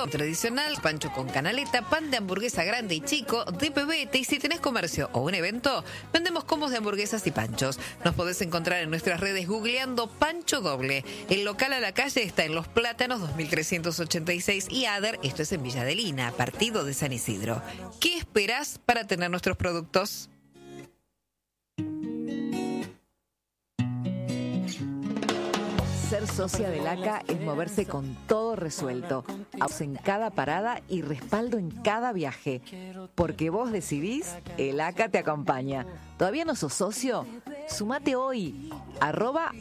todo tradicional, pancho con canaleta, pan de hamburguesa grande y chico, de pebete, y si tenés comercio o un evento, vendemos combos de hamburguesas y panchos. Nos podés encontrar en nuestras redes googleando Pancho Doble. El local a la calle está en Los Plátanos 2386 y Ader, esto es en Villa Adelina, partido de San Isidro. ¿Qué esperás para tener nuestros productos? Ser socia del ACA es moverse con todo resuelto, en cada parada y respaldo en cada viaje. Porque vos decidís, el ACA te acompaña. ¿Todavía no sos socio? Sumate hoy.